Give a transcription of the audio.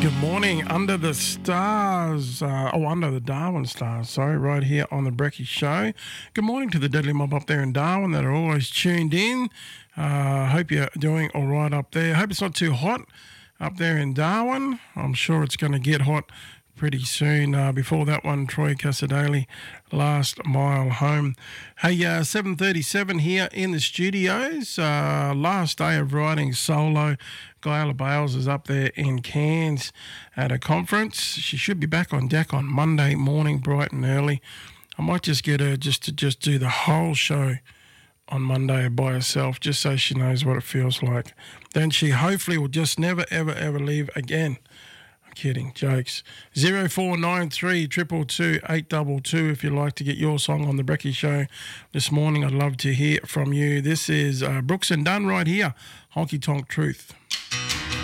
Good morning, under the stars, under the Darwin stars, sorry, right here on the Brekkie Show. Good morning to the Deadly Mob up there in Darwin that are always tuned in. Hope you're doing all right up there. Hope it's not too hot up there in Darwin. I'm sure it's going to get hot pretty soon. Before that one, Troy Casadale, Last Mile Home. Hey, 7:37 here in the studios. Last day of riding solo. Guyla Bales is up there in Cairns at a conference. She should be back on deck on Monday morning, bright and early. I might just get her to do the whole show on Monday by herself, just so she knows what it feels like. Then she hopefully will just never, ever, ever leave again. I'm kidding, jokes. 0493 222 822 if you'd like to get your song on the Brekkie Show this morning. I'd love to hear from you. This is Brooks and Dunn right here, Honky Tonk Truth.